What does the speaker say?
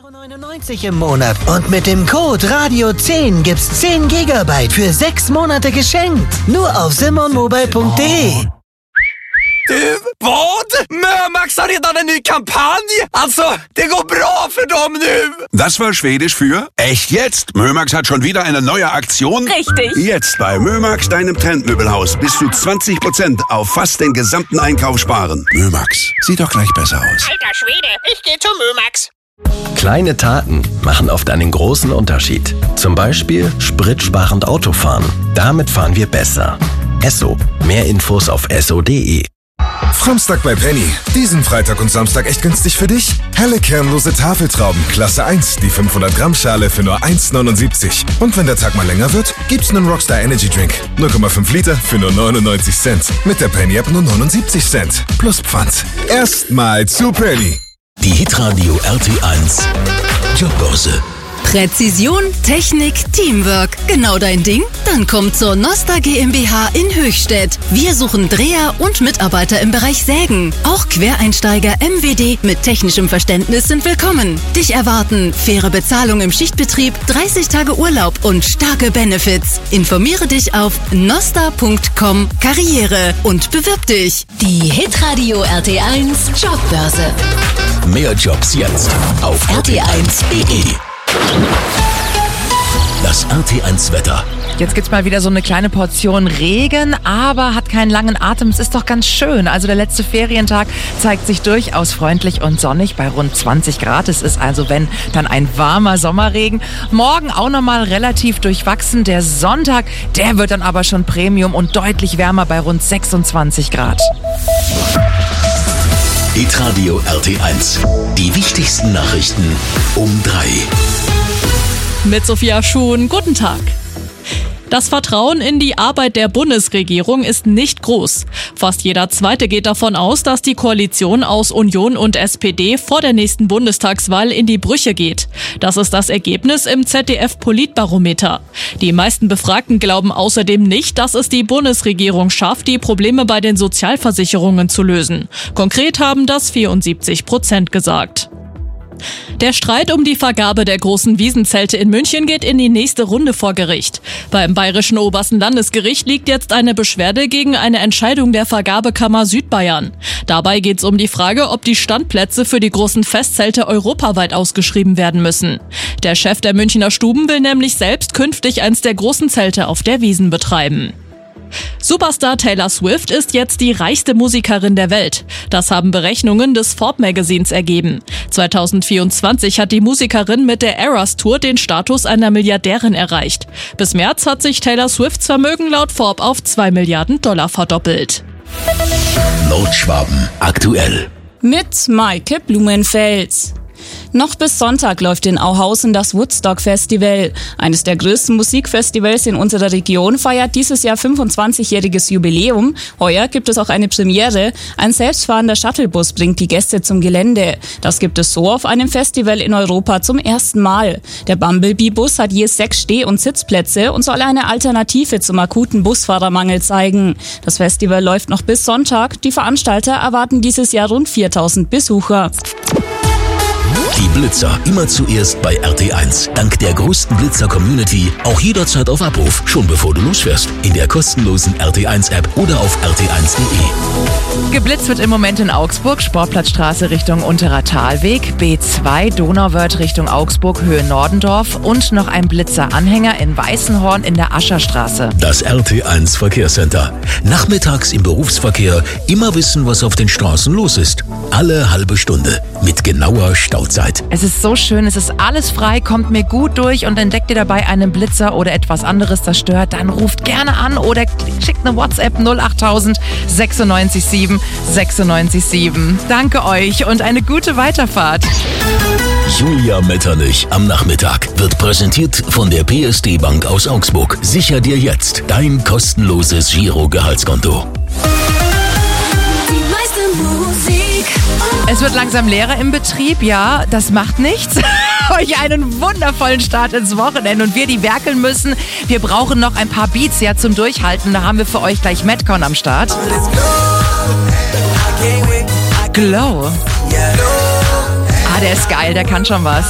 €99 im Monat. Und mit dem Code RADIO10 gibt's 10 Gigabyte für 6 Monate geschenkt. Nur auf simonmobile.de. Du, vad? Mömax har redan en ny kampanj! Alltså, det går bra för dem nu! Das war Schwedisch für echt jetzt. Mömax hat schon wieder eine neue Aktion. Richtig. Jetzt bei Mömax, deinem Trendmöbelhaus, bis zu 20% auf fast den gesamten Einkauf sparen. Mömax, sieht doch gleich besser aus. Alter Schwede, ich gehe zu Mömax. Kleine Taten machen oft einen großen Unterschied. Zum Beispiel spritsparend Autofahren. Damit fahren wir besser. Esso. Mehr Infos auf esso.de. Framstag bei Penny. Diesen Freitag und Samstag echt günstig für dich. Helle kernlose Tafeltrauben, Klasse 1, die 500 Gramm Schale für nur 1,79. Und wenn der Tag mal länger wird, gibt's einen Rockstar Energy Drink. 0,5 Liter für nur 99 Cent. Mit der Penny App nur 79 Cent. Plus Pfand. Erstmal zu Penny. Die Hitradio RT1 Jobbörse. Präzision, Technik, Teamwork. Genau dein Ding? Dann komm zur Nosta GmbH in Höchstädt. Wir suchen Dreher und Mitarbeiter im Bereich Sägen. Auch Quereinsteiger MWD mit technischem Verständnis sind willkommen. Dich erwarten faire Bezahlung im Schichtbetrieb, 30 Tage Urlaub und starke Benefits. Informiere dich auf nosta.com Karriere und bewirb dich. Die Hitradio RT1 Jobbörse. Mehr Jobs jetzt auf rt1.de. Das RT1 Wetter. Jetzt gibt's mal wieder so eine kleine Portion Regen, aber hat keinen langen Atem. Es ist doch ganz schön. Also der letzte Ferientag zeigt sich durchaus freundlich und sonnig bei rund 20 Grad. Es ist also, wenn, dann ein warmer Sommerregen. Morgen auch nochmal relativ durchwachsen. Der Sonntag, der wird dann aber schon Premium und deutlich wärmer bei rund 26 Grad. Hitradio RT1. Die wichtigsten Nachrichten um 3. Mit Sophia Schuhn, guten Tag. Das Vertrauen in die Arbeit der Bundesregierung ist nicht groß. Fast jeder Zweite geht davon aus, dass die Koalition aus Union und SPD vor der nächsten Bundestagswahl in die Brüche geht. Das ist das Ergebnis im ZDF-Politbarometer. Die meisten Befragten glauben außerdem nicht, dass es die Bundesregierung schafft, die Probleme bei den Sozialversicherungen zu lösen. Konkret haben das 74% gesagt. Der Streit um die Vergabe der großen Wiesenzelte in München geht in die nächste Runde vor Gericht. Beim Bayerischen Obersten Landesgericht liegt jetzt eine Beschwerde gegen eine Entscheidung der Vergabekammer Südbayern. Dabei geht es um die Frage, ob die Standplätze für die großen Festzelte europaweit ausgeschrieben werden müssen. Der Chef der Münchner Stuben will nämlich selbst künftig eins der großen Zelte auf der Wiesn betreiben. Superstar Taylor Swift ist jetzt die reichste Musikerin der Welt. Das haben Berechnungen des Forbes Magazins ergeben. 2024 hat die Musikerin mit der Eras Tour den Status einer Milliardärin erreicht. Bis März hat sich Taylor Swifts Vermögen laut Forbes auf $2 Milliarden verdoppelt. Nordschwaben aktuell. Mit Maike Blumenfels. Noch bis Sonntag läuft in Auhausen das Woodstock Festival. Eines der größten Musikfestivals in unserer Region feiert dieses Jahr 25-jähriges Jubiläum. Heuer gibt es auch eine Premiere. Ein selbstfahrender Shuttlebus bringt die Gäste zum Gelände. Das gibt es so auf einem Festival in Europa zum ersten Mal. Der Bumblebee-Bus hat je 6 Steh- und Sitzplätze und soll eine Alternative zum akuten Busfahrermangel zeigen. Das Festival läuft noch bis Sonntag. Die Veranstalter erwarten dieses Jahr rund 4.000 Besucher. Die Blitzer immer zuerst bei RT1. Dank der größten Blitzer-Community auch jederzeit auf Abruf, schon bevor du losfährst. In der kostenlosen RT1-App oder auf rt1.de. Geblitzt wird im Moment in Augsburg, Sportplatzstraße Richtung Unterer Talweg, B2 Donauwörth Richtung Augsburg, Höhe Nordendorf und noch ein Blitzer-Anhänger in Weißenhorn in der Ascherstraße. Das RT1 Verkehrscenter. Nachmittags im Berufsverkehr immer wissen, was auf den Straßen los ist. Alle halbe Stunde mit genauer Stauzeit. Es ist so schön, es ist alles frei, kommt mir gut durch und entdeckt ihr dabei einen Blitzer oder etwas anderes, das stört, dann ruft gerne an oder schickt eine WhatsApp 08000 96 7 96 7. Danke euch und eine gute Weiterfahrt. Julia Metternich am Nachmittag wird präsentiert von der PSD Bank aus Augsburg. Sicher dir jetzt dein kostenloses Giro-Gehaltskonto. Es wird langsam leerer im Betrieb, ja, das macht nichts. Euch einen wundervollen Start ins Wochenende und wir, die werkeln müssen, wir brauchen noch ein paar Beats ja zum Durchhalten. Da haben wir für euch gleich Madcon am Start. Glow. Der ist geil, der kann schon was.